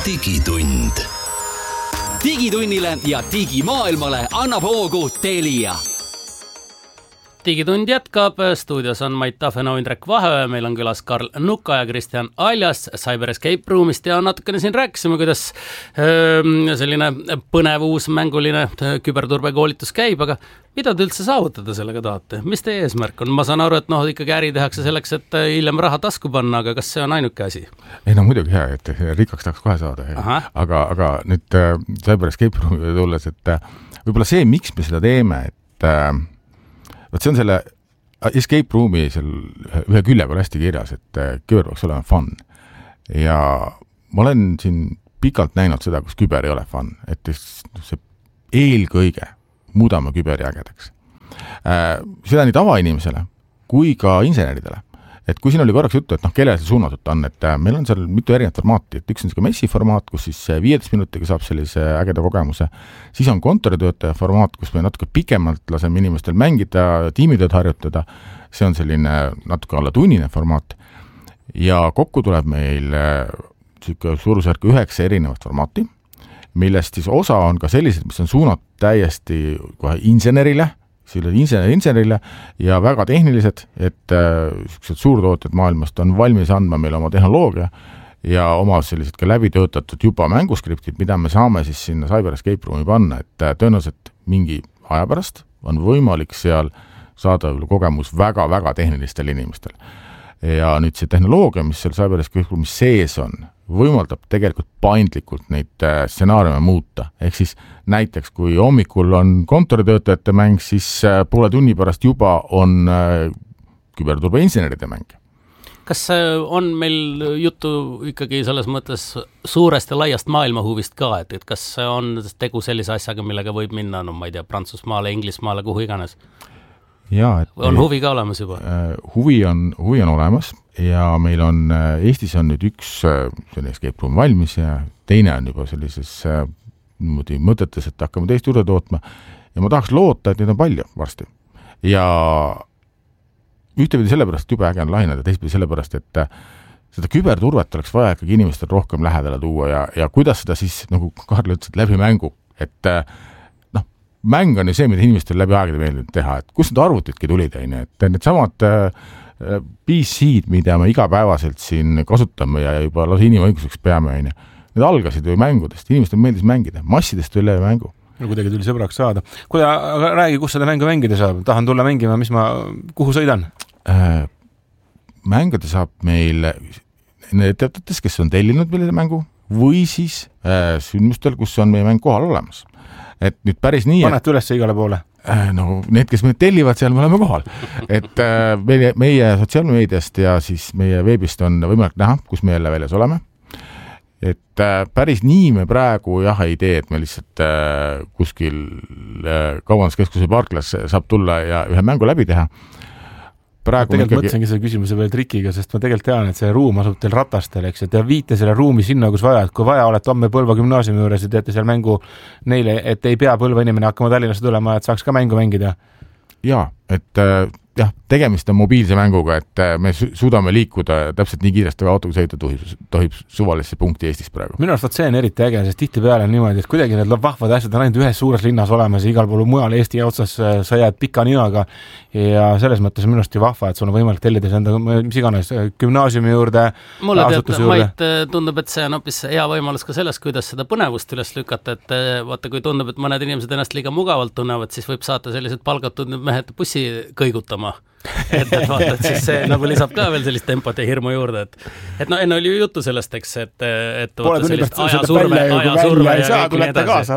digitund. Digitunnile ja digimaailmale annab hoogu Telia. Digitund jätkab, stuudios on Mait Tafenau, Indrek Vahe, meil on külas Karl Nuka ja Kristjan Aljas Cyber Escape Roomist ja natukene siin rääkisime, kuidas selline põnev uus mänguline küberturbekoolitus käib, aga mida te üldse saavutada sellega tahate? Mis teie eesmärk on? Ma saan aru, et ikkagi äri tehakse selleks, et hiljem raha tasku panna, aga kas see on ainuke asi? Ei, no muidugi hea, et rikkaks tahaks kohe saada. Aga nüüd Cyber Escape Roomile tulles, et võib-olla see, miks me seda teeme, et see on selle escape roomi seal ühe külje peal hästi kirjas, et küber peaks olema fun. Ja ma olen siin pikalt näinud seda, kus küber ei ole fun, et see eelkõige muudame küberi ägedaks. Seda nii tavainimesele kui ka inseneridele. Et kui siin oli korraks juttu, et kellele see suunatud on, et meil on seal mitu erinevat formaati, et üks on selline messi formaat, kus siis 15 minutiga saab sellise ägeda kogemuse, siis on kontoritöötaja formaat, kus me natuke pikemalt laseme inimestel mängida, tiimitööd harjutada, see on selline natuke alla tunnine formaat ja kokku tuleb meil suurusjärk 9 erinevat formaati, millest siis osa on ka sellised, mis on suunatud täiesti kohe insenerile ja väga tehnilised, et suurtooted maailmast on valmis andma meile oma tehnoloogia ja oma sellised ka läbitöötatud juba mänguskriptid, mida me saame siis sinna Cyber Escape Roomi panna, et tõenäoliselt mingi aja pärast on võimalik seal saada kogemus väga-väga tehnilistel inimestel. Ja nüüd see tehnoloogia, mis seal Cyber Escape Roomis sees on, võimaldab tegelikult paindlikult neid stsenaariume muuta. Ehk siis näiteks, kui hommikul on kontoritöötajate mäng, siis poole tunni pärast juba on küberturbe inseneride mäng. Kas on meil juttu ikkagi selles mõttes suurest ja laiast maailmahuvist ka, et kas on tegu sellise asjaga, millega võib minna, ma ei tea, Prantsusmaale, Inglismaale, kuhu iganes? Ja, on huvi ka olemas juba? Huvi on olemas ja meil on, Eestis on nüüd üks escape room valmis ja teine on juba sellises mõtetes, et hakkame teist juurde tootma ja ma tahaks loota, et neid on palju varsti. Ja ühtepidi sellepärast jube äge on lahineda, teistpidi sellepärast, et seda küberturvet oleks vaja ikkagi inimestel rohkem lähedale tuua ja kuidas seda siis, nagu Karl ütles, läbi mängu, et mäng on ju see, mida inimestel läbi aegade meeldinud teha, et kus need arvutidki tulid, et need samad PC-d, mida me igapäevaselt siin kasutame ja juba lausa inimõiguseks peame, need algasid ju mängudest, inimestel meeldis mängida, massidest üle mängu. No kuidagi tuli sõbraks saada. Aga räägi, kus seda mängu mängida saab? Tahan tulla mängima, kuhu sõidan? Mängida saab meil ettevõtetes, kes on tellinud meile mängu või siis sündmustel, kus on meie mäng kohal olemas. Et nüüd päris nii... Panete üles igale poole? No need, kes me tellivad, seal me oleme kohal. Et meie sotsiaalmeediast ja siis meie veebist on võimalik näha, kus me jälle väljas oleme. Et päris nii me praegu ei tee, et me lihtsalt kuskil kaubanduskeskuse parklas saab tulla ja ühe mängu läbi teha. Tegelikult mõtlesingi selle küsimuse veel trikiga, sest ma tegelikult tean, et see ruum asub teil ratastel, eks, et te viite selle ruumi sinna, kus vaja, et kui vaja olete homme Põlva gümnaasiumi juures ja teete seal mängu neile, et ei pea Põlva inimene hakkama Tallinnasse tulema, et saaks ka mängu mängida. Jaa, et tegemist on mobiilse mänguga, et me suudame liikuda täpselt nii kiiresti autoga sõita tohib suvalisse punkti Eestis praegu. Minu arust see on eriti äge, sest tihtipeale on niimoodi, et kuidagi need vahvad asjad on ainult ühes suures linnas olemas ja igal pool mujal Eesti otsas sa jääd pika ninaga ja selles mõttes on minu arust ju vahva, et sul on võimalik tellida enda mis iganes gümnaasiumi juurde, asutuse juurde. Mulle tundub, et see on hoopis hea võimalus ka sellest, kuidas seda põnevust üles lükata, et vaata, kui tundub, et mõned inimesed ennast liiga mugavalt tunnevad, siis võib saata sellised palgatud mehed bussi kõigutama. et vaata, et siis see nagu lisab ka veel sellist tempot ja hirmu juurde, et enne oli ju juttu sellest, eks, et vaata sellist ajasurve ei saa, tulete kaasa.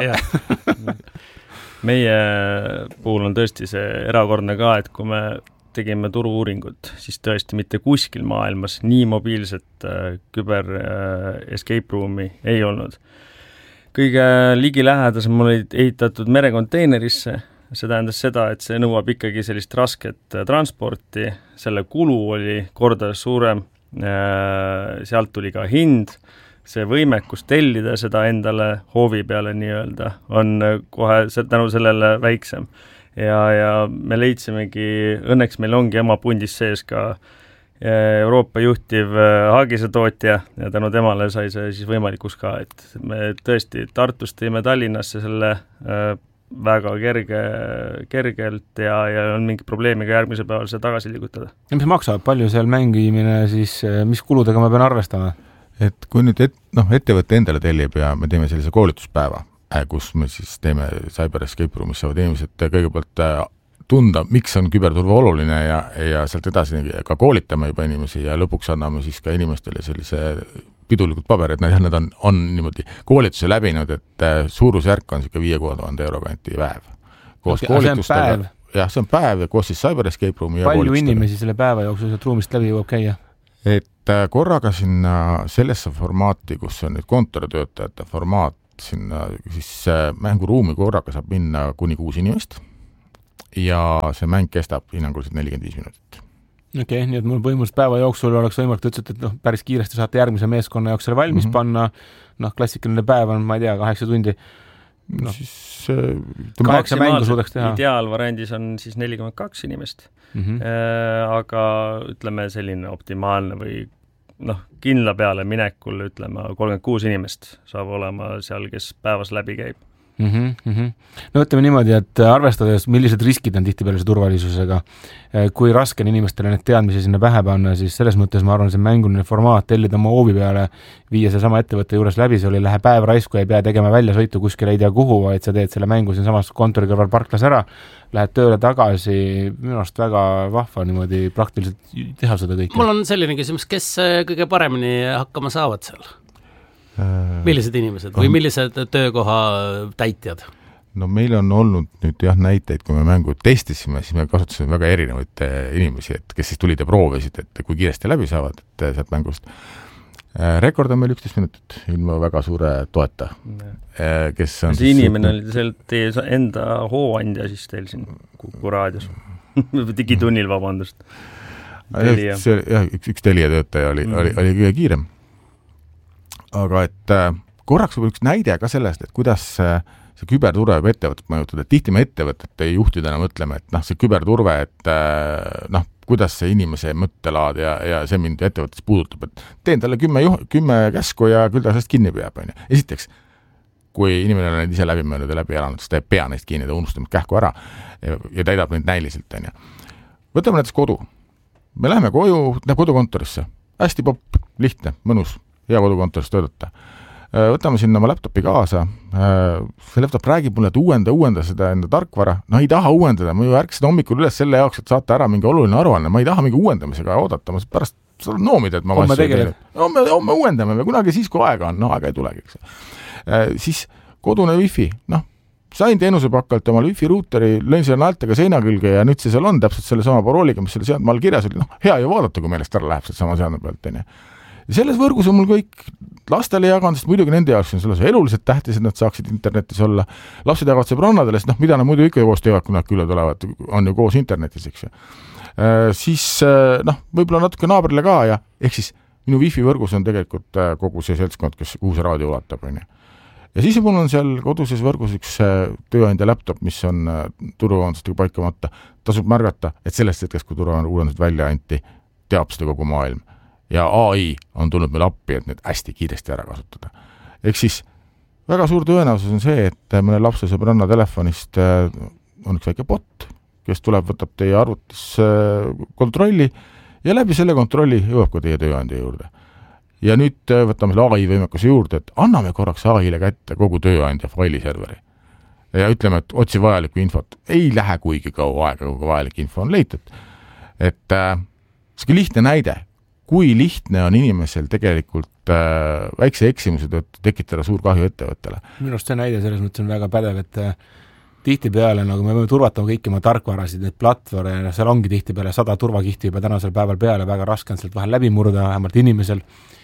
Meie puhul on tõesti see erakordne ka, et kui me tegime turu-uuringut, siis tõesti mitte kuskil maailmas nii mobiilset küber escape roomi ei olnud. Kõige ligilähedasem olid ehitatud merekonteinerisse. See tähendas seda, et see nõuab ikkagi sellist rasket transporti, selle kulu oli kordades suurem, sealt tuli ka hind, see võimekus tellida seda endale hoovi peale nii-öelda on kohe tänu sellele väiksem. Ja me leidsimegi, õnneks meil ongi ema pundis sees ka Euroopa juhtiv haagise tootja ja tänu temale sai see siis võimalikuks ka, et me tõesti Tartust tõime Tallinnasse selle väga kergelt ja on mingi probleemiga järgmisel päeval see tagasi liigutada. Ja mis maksab, palju seal mängimine, siis mis kuludega ma pean arvestama? Et kui nüüd ettevõtte endale tellib ja me teeme sellise koolituspäeva, kus me siis teeme Cyber Escape Roomis saavad inimesed kõigepealt tunda, miks on küberturva oluline ja sealt edasi ka koolitame juba inimesi ja lõpuks anname siis ka inimestele sellise pidulikud paberid, need on niimoodi koolituse läbinud, et suurusjärk on siuke 5000 euro kanti päev. Koos koolitustega. Jah, see on päev ja koos siis Cyber Escape Roomi ja palju inimesi selle päeva jooksul sealt ruumist läbi jõuab käia? Et korraga sinna sellesse formaati, kus on nüüd kontoritöötajate formaat, sinna siis mänguruumi korraga saab minna kuni 6 inimest ja see mäng kestab hinnanguliselt 45 minutit. Okei, nii et mul põhimõtteliselt päeva jooksul oleks võimalik, et päris kiiresti saate järgmise meeskonna jaoks selle valmis panna, klassikaline päev on, ma ei tea, 8 tundi. Siis 8 mängu suudaks teha. Ideaalvariandis on siis 42 inimest, aga ütleme selline optimaalne või kindla peale minekul, ütleme 36 inimest saab olema seal, kes päevas läbi käib. No ütleme niimoodi, et arvestades, millised riskid on tihtipeale see turvalisusega, kui raske on inimestele need teadmisi sinna pähe panna, siis selles mõttes ma arvan, see mänguline formaat tellida oma hoovi peale, viia see sama ettevõtte juures läbi, see oli lähe päev raisku, ei pea tegema väljasõitu kuskil ei tea kuhu, vaid sa teed selle mängu siin samas kontori kõrval parklas ära, lähed tööle tagasi, minu arust väga vahva niimoodi praktiliselt teha seda kõike. Mul on selline küsimus, kes kõige paremini hakkama saavad seal? Millised inimesed või millised töökoha täitjad? No meil on olnud nüüd näiteid, kui me mängu testisime, siis me kasutasime väga erinevaid inimesi, et kes siis tulid ja proovisid, et kui kiiresti läbi saavad sealt mängust. Rekord on meil 11 minutit, ilma väga suure toeta. Kes on see inimene oli sealt teie enda hooandja siis teil siin Kuku raadios. Digitunnil, vabandust. Üks Telia töötaja oli kõige kiirem. Aga et korraks võib üks näide ka sellest, et kuidas see küberturve võib ettevõtet mõjutada, et tihti me ettevõtete juhtidena mõtleme, et see küberturve, et kuidas see inimese mõttelaad ja see mind ettevõttes puudutab, et teen talle 10 käsku ja küll ta sellest kinni peab. Esiteks, kui inimene on neid ise läbi mõelnud ja läbi elanud, siis ta ei pea neist kinni, ta unustab kähku ära ja täidab neid näiliselt. Võtame näiteks kodu. Me läheme kodukontorisse. Hästi popp, lihtne, mõnus. Hea kodukontoris töötada. Võtame sinna oma laptopi kaasa. See laptop räägib mulle, et uuenda seda enda tarkvara. No ei taha uuendada, ma ju ärksin hommikul üles selle jaoks, et saata ära mingi oluline aruanne. Ma ei taha mingi uuendamisega oodata, ma pärast noomida, et ma homme uuendame või kunagi siis, kui aega on. No aega ei tulegi. Siis kodune wifi. Sain teenusepakkalt omal wifi ruuteri, lõin selle naeltega seina külge ja nüüd see seal on täpselt selle sama parooliga, mis selle seadme all kirjas oli. Hea ju vaadata, kui meelest ära läheb sealt sama seadme pealt. Ja selles võrgus on mul kõik lastele jaganud, sest muidugi nende jaoks on selles eluliselt tähtis, et nad saaksid internetis olla. Lapsed jagavad sõbrannadele, sest mida nad muidu ikka koos teevad, kui nad külla tulevad, on ju koos internetis, eks ju. Siis võib-olla natuke naabrile ka ja ehk siis minu wifi võrgus on tegelikult kogu see seltskond, kes uus raadio ulatab. Ja siis mul on seal koduses võrgus üks tööandja laptop, mis on turvavandustega paikamata. Tasub märgata, et sellest hetkest, kui turvavandused välja anti, teab seda kogu maailm. Ja AI on tulnud meil appi, et need hästi kiiresti ära kasutada. Ehk siis väga suur tõenäosus on see, et mõne lapse sõbranna telefonist on üks väike bot, kes tuleb, võtab teie arvutis kontrolli ja läbi selle kontrolli jõuab ka teie tööandja juurde. Ja nüüd võtame selle AI võimekuse juurde, et anname korraks AI-le kätte kogu tööandja failiserveri. Ja ütleme, et otsi vajalikku infot. Ei lähe kuigi kaua aega, kui vajalik info on leitud. Et see lihtne näide, kui lihtne on inimesel tegelikult väikse eksimuse tõttu tekitada suur kahju ettevõttele. Minu arust see näide selles mõttes on väga pädev, et tihtipeale, nagu me võime turvatama kõiki oma tarkvarasid, need platvorme, seal ongi tihtipeale 100 turvakihti juba tänasel päeval peale, väga raske on sealt vahel läbi murda, vähemalt inimesel.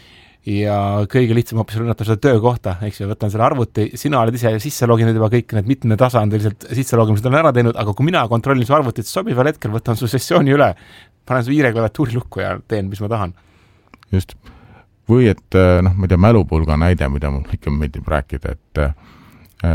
Ja kõige lihtsam hoopis rünnata seda töökohta, eks ju, võtan selle arvuti, sina oled ise sisse loginud juba kõik need mitme tasandiliselt sisse logimised on ära teinud, aga kui mina kontrollin su arvutit sobival hetkel, võtan su sessiooni üle, panen su hiireklaviatuuri lukku ja teen, mis ma tahan. Just. Või et, ma ei tea, mälupulga näide, mida mul ikka meeldib rääkida, et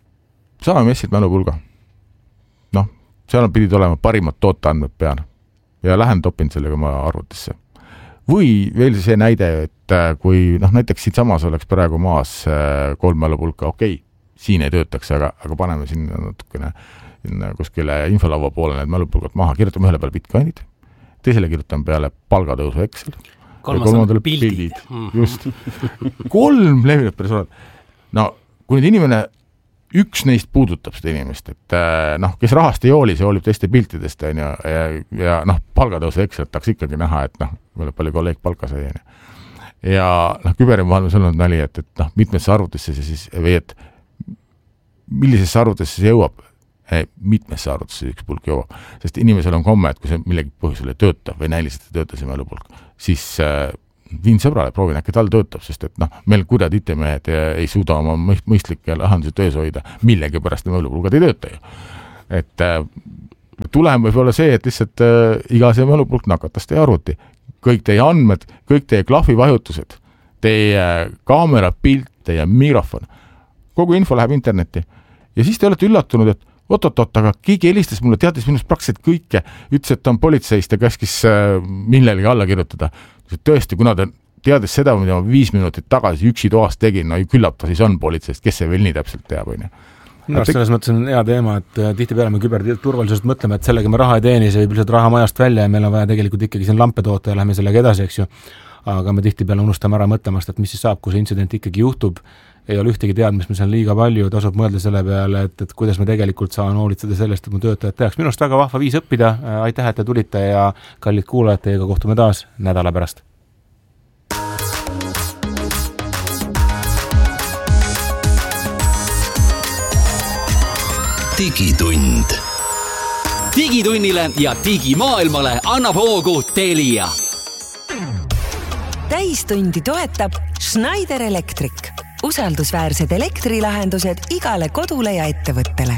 saame messilt mälupulga. Seal pidid olema parimad tooteandmed peale. ja lähen topin sellega oma arvutisse. Või veel see näide, et kui näiteks siit samas oleks praegu maas 3 mälupulka, siin ei töötaks, aga paneme sinna natukene kuskile infolaua poole need mälupulgad maha, kirjutame ühele peale bitcoinid, teisele kirjutame peale palgatõusu Excel, kolmandale pildid. Just. 3 levinud persoonad. No, kui nüüd inimene üks neist puudutab seda inimest, et kes rahast ei hooli, see hoolib teiste piltidest ja palgatõusu Excel tahaks ikkagi näha, et palju kolleeg palka sai. Ja küberi vahel on olnud nali, et mitmesse arvutisse see siis, või et millisesse arvutisse see jõuab, mitmesse arvutisse üks pulk jõuab, sest inimesel on komme, et kui see millegi põhjusel ei tööta või näiliselt ei tööta see mälupulk, siis viin sõbrale, proovin äkki tal töötab, sest et meil kurjad IT-mehed ei suuda oma mõistlikke lahendusi töös hoida, millegi pärast mälupulgad ei tööta ju. Et tulem võib olla see, et lihtsalt iga see mälupulk nakatas teie arvuti. Kõik teie andmed, kõik teie klahvivajutused, teie kaamera, pilt, teie mikrofon, kogu info läheb internetti. Ja siis te olete üllatunud, et oot, aga keegi helistas mulle, teadis minust praktiliselt kõike, ütles, et ta on politseist ja käskis millelegi alla kirjutada. Tõesti, kuna ta teadis seda, mida ma 5 minutit tagasi üksi toast tegin, küllap ta siis on politseist, kes see veel nii täpselt teab. Selles mõttes on hea teema, et tihtipeale me küberturvalisusest mõtleme, et sellega me raha ei teeni, see võib lihtsalt raha majast välja ja meil on vaja tegelikult ikkagi siin lampe toota ja lähme sellega edasi, eks ju. Aga me tihtipeale unustame ära mõtlemast, et mis siis saab, kui see intsident ikkagi juhtub, ei ole ühtegi teadmist, mis on liiga palju, tasub mõelda selle peale, et kuidas me tegelikult saan hoolitseda sellest, et mu töötajad tehaks. Minust väga vahva viis õppida, aitäh, et te tulite ja kallid kuulajad, teiega kohtume taas nädala pärast. Digitund. Digitunnile ja digimaailmale annab hoogu Telia. Täistundi toetab Schneider Electric. Usaldusväärsed elektrilahendused igale kodule ja ettevõttele.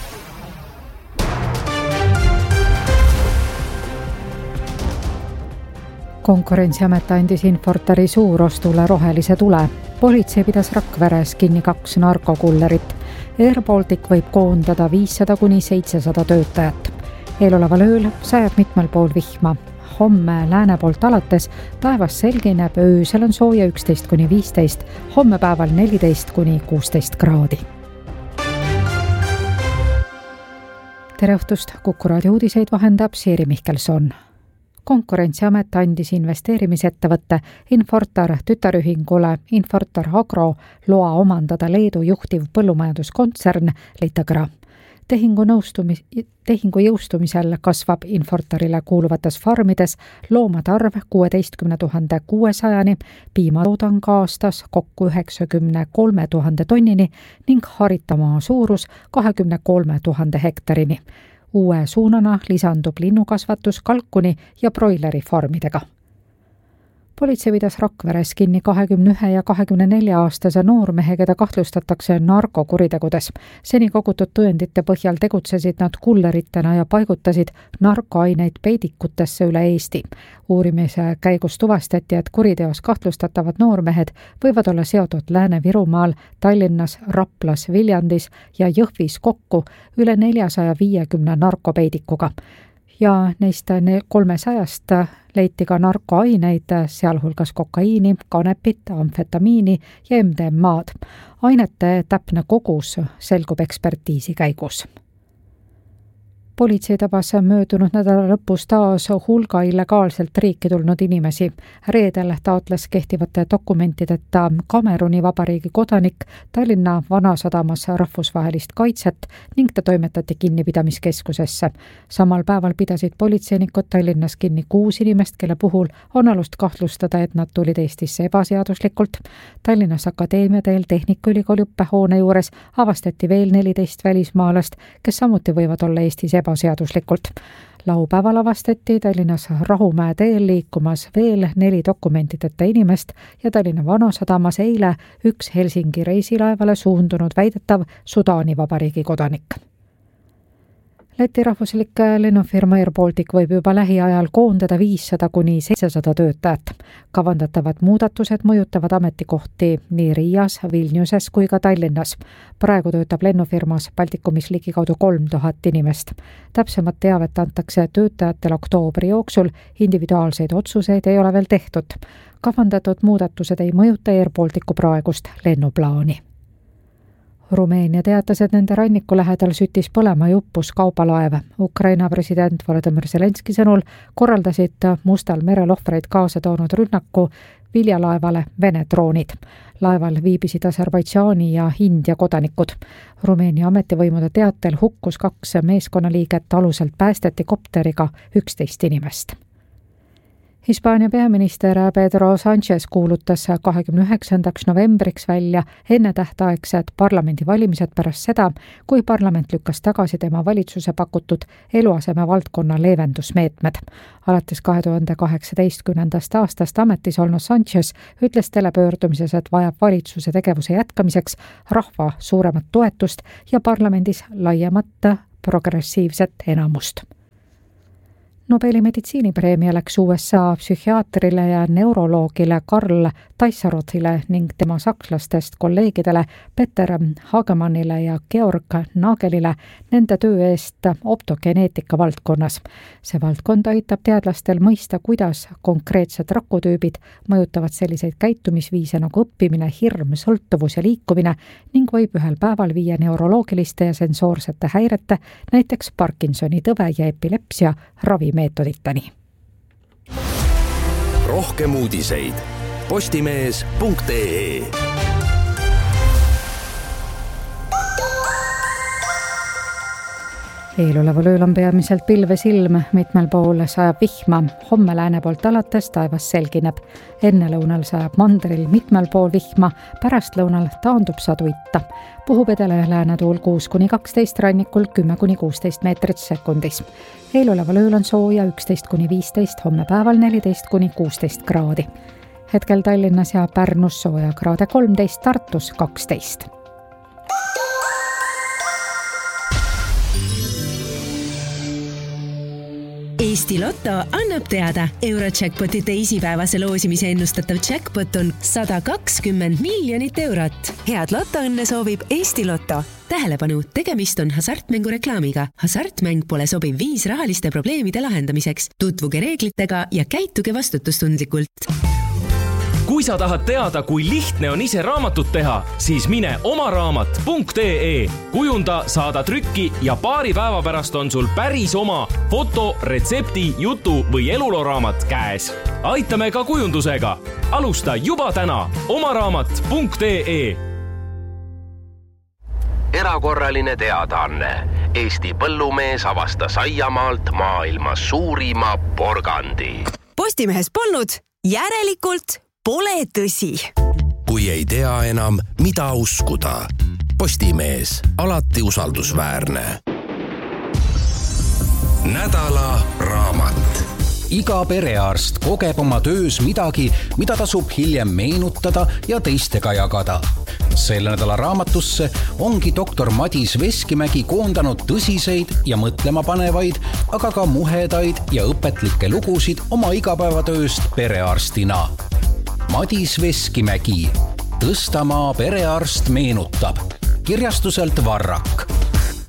Konkurentsiamet andis Infortari suurostule rohelise tule. Politsei pidas Rakveres kinni 2 narkokullerit. Air Baltic võib koondada 500–700 töötajat. Eeloleval ööl sajab mitmel pool vihma. Homme lääne poolt alates taevas selgineb, öösel on sooja 11–15, homme päeval 14–16 kraadi. Tere õhtust, Kuku raadio uudiseid vahendab Siiri Mihkelson. Konkurentsiamet andis investeerimisettevõtte Infortar tütarühingule Infortar Agro loa omandada Leedu juhtiv põllumajanduskontsern Litagra. Tehingu jõustumisel kasvab Infortarile kuuluvates farmides loomade arv 16 600-ni, piimatoodang aastas kokku 93 000 tonnini ning haritamaa suurus 23 000 hektarini. Uue suunana lisandub linnukasvatus kalkuni ja broileri farmidega. Politsei pidas Rakveres kinni 21 ja 24-aastase noormehe, keda kahtlustatakse narkokuritegudes. Seni kogutud tõendite põhjal tegutsesid nad kulleritena ja paigutasid narkoaineid peidikutesse üle Eesti. Uurimise käigus tuvastati, et kuriteos kahtlustatavad noormehed võivad olla seotud Lääne-Virumaal, Tallinnas, Raplas, Viljandis ja Jõhvis kokku üle 450 narkopeidikuga. Ja neist 300 leiti ka narkoaineid, sealhulgas kokaiini, kanepit, amfetamiini ja MDMA'd. Ainete täpne kogus selgub ekspertiisi käigus. Politsei tabas möödunud nädala lõpus taas hulga illegaalselt riiki tulnud inimesi. Reedel taotles kehtivate dokumentideta Kameruni vabariigi kodanik Tallinna Vanasadamas rahvusvahelist kaitset ning ta toimetati kinnipidamiskeskusesse. Samal päeval pidasid politseinikud Tallinnas kinni 6 inimest, kelle puhul on alust kahtlustada, et nad tulid Eestisse ebaseaduslikult. Tallinnas Akadeemia teel Tehnikaülikooli õppehoone juures avastati veel 14 välismaalast, kes samuti võivad olla Eestis ebaseaduslikult. Laupäeval avastati Tallinnas Rahumäe teel liikumas veel 4 dokumentideta inimest ja Tallinna Vanasadamas eile 1 Helsingi reisilaevale suundunud väidetav Sudaani vabariigi kodanik. Läti rahvuslik lennufirma Air Baltic võib juba lähiajal koondada 500 kuni 700 töötajat. Kavandatavad muudatused mõjutavad ametikohti nii Riias, Vilniuses kui ka Tallinnas. Praegu töötab lennufirmas Baltikumis ligikaudu 3000 inimest. Täpsemat teavet antakse töötajatele oktoobri jooksul, individuaalseid otsuseid ei ole veel tehtud. Kavandatud muudatused ei mõjuta Air Balticu praegust lennuplaani. Rumeenia teatas, et nende ranniku lähedal süttis põlema ja uppus kaubalaev. Ukraina president Volodymyr Zelenski sõnul korraldasid Mustal merel ohvreid kaasa toonud rünnaku viljalaevale Vene droonid. Laeval viibisid Aserbaidžaani ja India kodanikud. Rumeenia ametivõimude teatel hukkus 2 meeskonnaliiget, aluselt päästeti kopteriga 11 inimest. Hispaania peaminister Pedro Sánchez kuulutas 29. novembriks välja ennetähtaegsed parlamendivalimised pärast seda, kui parlament lükkas tagasi tema valitsuse pakutud eluaseme valdkonna leevendusmeetmed. Alates 2018. aastast ametis olnud Sánchez ütles telepöördumises, et vajab valitsuse tegevuse jätkamiseks rahva suuremat toetust ja parlamendis laiemat progressiivset enamust. Nobeli meditsiinipreemia läks USA psühhiaatrile ja neuroloogile Karl Taissarothile ning tema sakslastest kolleegidele Peter Hagemannile ja Georg Nagelile nende töö eest optogeneetika valdkonnas. See valdkond aitab teadlastel mõista, kuidas konkreetsed rakutüübid mõjutavad selliseid käitumisviise nagu õppimine, hirm, sõltuvus ja liikumine ning võib ühel päeval viia neuroloogiliste ja sensoorsete häirete, näiteks Parkinsoni tõve ja epilepsia ravimeetoditani. Rohkem uudiseid postimees.ee. Eeloleval ööl on peamiselt pilves ilm, mitmel pool sajab vihma, homme lääne poolt alates taevas selgineb. Ennelõunal sajab mandril mitmel pool vihma, pärastlõunal taandub sadu itta. Puhub edele lääne tuul 6-12, rannikul 10-16 meetrit sekundis. Eeloleval ööl on sooja 11-15, homme päeval 14-16 kraadi. Hetkel Tallinnas ja Pärnus sooja kraade 13, Tartus 12. Eesti Lotto annab teada, Eurojackpoti teisipäevase loosimise ennustatav jackpot on 120 miljonit eurot. Head lotoõnne soovib Eesti Lotto. Tähelepanu, tegemist on hasartmängureklaamiga. Hasartmäng pole sobiv viis rahaliste probleemide lahendamiseks. Tutvuge reeglitega ja käituge vastutustundlikult. Kui sa tahad teada, kui lihtne on ise raamatut teha, siis mine omaraamat.ee. Kujunda, saada trükki ja paari päeva pärast on sul päris oma foto, retsepti, jutu või eluloraamat käes. Aitame ka kujundusega. Alusta juba täna omaraamat.ee. Erakorraline teadaanne. Eesti põllumees avastas aiamaalt maailma suurima porgandi. Postimehes polnud, järelikult pole tõsi. Kui ei tea enam, mida uskuda. Postimees, alati usaldusväärne. Nädala raamat. Iga perearst kogeb oma töös midagi, mida tasub hiljem meenutada ja teistega jagada. Selle nädala raamatusse ongi doktor Madis Veskimägi koondanud tõsiseid ja mõtlemapanevaid, aga ka muhedaid ja õpetlikke lugusid oma igapäevatööst perearstina. Madis Veskimägi. Tõstamaa perearst meenutab. Kirjastuselt Varrak.